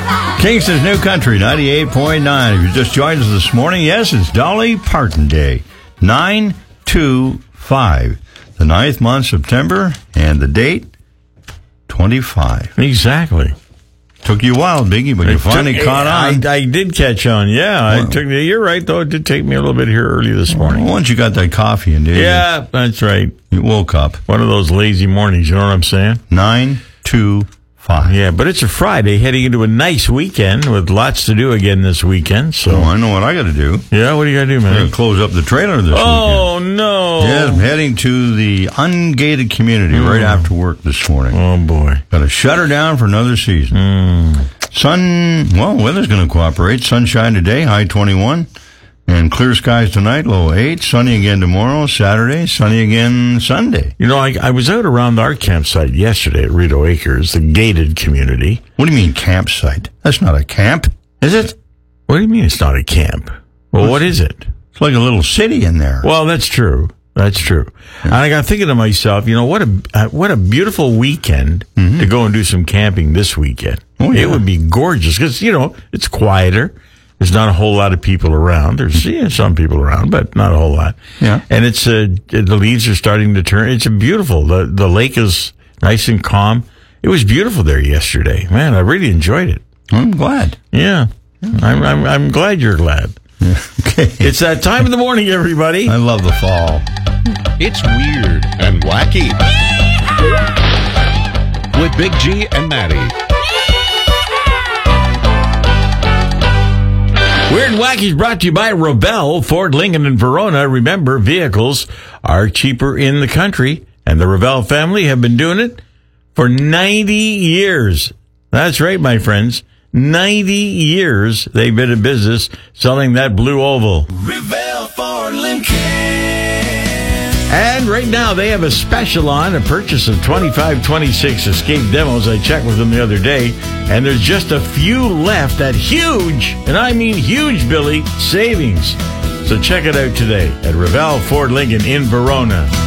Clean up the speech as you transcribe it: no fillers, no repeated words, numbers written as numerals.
Kingston's New Country, 98.9. If you just joined us this morning, yes, it's Dolly Parton Day. 9/2/5. The 9th month, September, and the date, 25. Exactly. Took you a while, Biggie, but you finally caught on. I did catch on, yeah. You're right, though. It did take me a little bit here early this morning. Once you got that coffee in, did you? Yeah, that's right. You woke up. One of those lazy mornings, you know what I'm saying? 9/2/5. Yeah, but it's a Friday, heading into a nice weekend with lots to do again this weekend. So I know what I got to do. Yeah, what do you got to do, man? I'm going to close up the trailer this weekend. Oh, no. Yes, I'm heading to the ungated community right after work this morning. Oh, boy. Got to shut her down for another season. Weather's going to cooperate. Sunshine today, high 21. And clear skies tonight, low 8. Sunny again tomorrow, Saturday. Sunny again Sunday. You know, I was out around our campsite yesterday at Rito Acres, the gated community. What do you mean campsite? That's not a camp, is it? What do you mean it's not a camp? Well, what is it? It's like a little city in there. Well, that's true. That's true. Yeah. And I got thinking to myself, you know, what a beautiful weekend to go and do some camping this weekend. Oh, yeah. It would be gorgeous because, you know, it's quieter. There's not a whole lot of people around. There's some people around, but not a whole lot. Yeah. And it's the leaves are starting to turn. It's beautiful. The lake is nice and calm. It was beautiful there yesterday. Man, I really enjoyed it. I'm glad. Yeah. I'm glad you're glad. Yeah. Okay. It's that time of the morning, everybody. I love the fall. It's weird and wacky. With Big G and Maddie. Weird and Wacky is brought to you by Revell, Ford, Lincoln, and Verona. Remember, vehicles are cheaper in the country, and the Revell family have been doing it for 90 years. That's right, my friends. 90 years they've been in business selling that blue oval. Revell Ford Lincoln. And right now they have a special on a purchase of 2526 Escape demos. I checked with them the other day, and there's just a few left at huge, and I mean huge, Billy, savings. So check it out today at Revell Ford Lincoln in Verona.